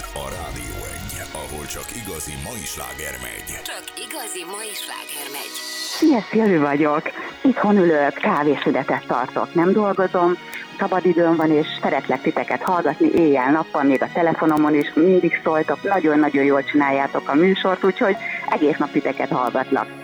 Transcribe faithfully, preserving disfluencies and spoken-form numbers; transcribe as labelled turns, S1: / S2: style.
S1: A Rádió egy, ahol csak igazi mai sláger megy.
S2: Csak igazi mai sláger megy.
S3: Szia, Szilvi vagyok. Itthon ülök, kávészünetet tartok, nem dolgozom. Szabadidőm van, és szeretlek titeket hallgatni éjjel-nappal, még a telefonomon is mindig szóltok. Nagyon-nagyon jól csináljátok a műsort, úgyhogy egész nap titeket hallgatlak.